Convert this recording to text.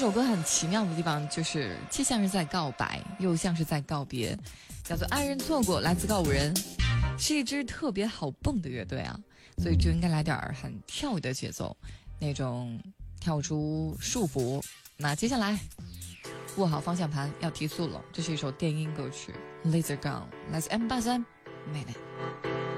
首歌很奇妙的地方就是既像是在告白又像是在告别，叫做爱人错过，来自告五人，是一支特别好蹦的乐队啊，所以就应该来点很跳的节奏，那种跳出束缚。那接下来握好方向盘要提速了，这是一首电音歌曲 Laser Gun， 来自 M83 妹妹。